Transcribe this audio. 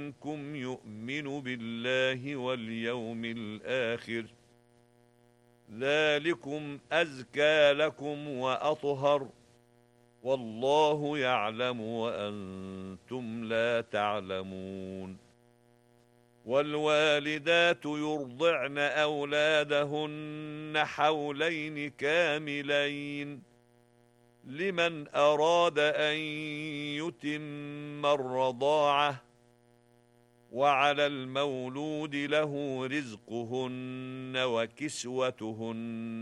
منكم يؤمن بالله واليوم الآخر ذلكم أزكى لكم وأطهر والله يعلم وأنتم لا تعلمون والوالدات يرضعن أولادهن حولين كاملين لمن أراد أن يتم الرضاعة وعلى المولود له رزقهن وكسوتهن